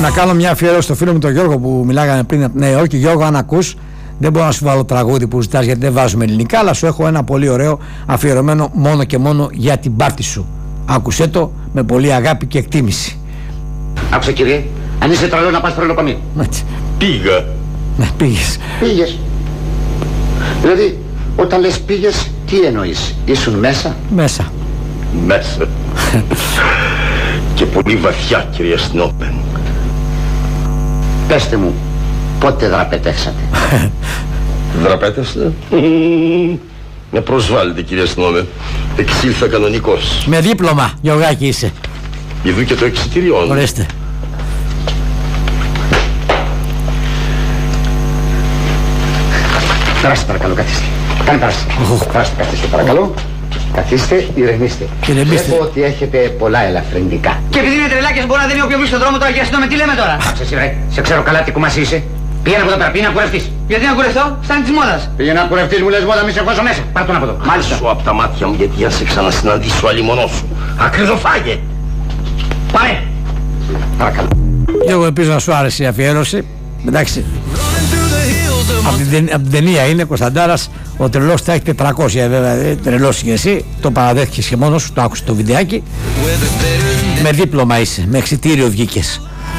Να κάνω μια αφιέρωση στο φίλο μου τον Γιώργο που μιλάγανε πριν από την ΕΟ. Και Γιώργο, αν ακούς, δεν μπορώ να σου βάλω τραγούδι που ζητάς γιατί δεν βάζουμε ελληνικά, αλλά σου έχω ένα πολύ ωραίο αφιερωμένο μόνο και μόνο για την πάρτι σου. Άκουσέ το με πολύ αγάπη και εκτίμηση. Άκουσε κύριε, αν είσαι τρελό να πας στο νοσοκομείο. Πήγα. Ναι, πήγες. Πήγες. Δηλαδή, όταν λες πήγες, τι εννοείς? Ήσουν μέσα? Μέσα. Μέσα. Και πολύ βαθιά, κυρία Σνόπεν. Πέστε μου, πότε δραπετεύσατε? Δραπέτευσα? Με προσβάλλετε, κυρία Σνόπεν. Εξήλθα κανονικός. Με δίπλωμα, Γιωργάκη είσαι. Ειδού και το εξιτήριον. Ορίστε. Περάστε παρακαλώ, καθίστε. Κάνε παράσταση. Περάστε, καθίστε παρακαλώ. Καθίστε, ηρεμήστε. Βλέπω ότι έχετε πολλά ελαφρυντικά. Και επειδή είναι τρελάκες μπορεί να δίνει όποιο βρει στον δρόμο τώρα και αστυνομία, τι λέμε τώρα? Άκουσε εσύ, βρε. Σε ξέρω καλά τι κουμάσι είσαι. Πήγαινε από εδώ πέρα, πήγαινε να κουρευτείς. Γιατί να κουρευτώ, φτάνει της μόδας. Πήγαινε να κουρευτείς, μου λες μόδα, μη σε χώσω μέσα. Πάρ' τον από εδώ. Μάλιστα. Σου απ' τα μάτια μου, γιατί αν σε ξανασυναντήσω αλλημονό σου. Ακριδοφάγε. Πάμε. Παρακαλώ. Γιώργο, ελπίζω να σου άρεσε η αφιέρωση. Εντάξει. Από την ταινία είναι Κωνσταντάρας, ο τρελός θα έχει 400, βέβαια τρελός και εσύ, το παραδέχτηκες και μόνος σου, το άκουσες το βιντεάκι. Με δίπλωμα είσαι, με εξιτήριο βγήκες.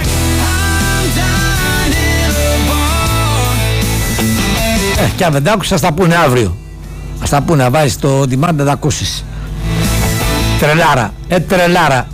Και αν δεν τα άκουσες, θα τα πούνε αύριο. Ας τα πούνε, να βάζεις το demand να τα ακούσεις. Τρελάρα, τρελάρα.